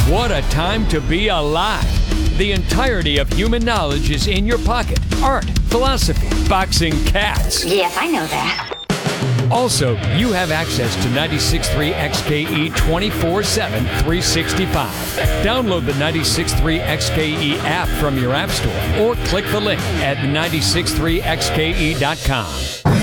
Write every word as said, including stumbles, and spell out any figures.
What a time to be alive. The entirety of human knowledge is in your pocket. Art, philosophy, boxing, cats. Yes, I know that. Also, you have access to ninety-six point three X K E twenty-four seven, three sixty-five. Download the ninety-six point three X K E app from your app store or click the link at ninety-six point three X K E dot com.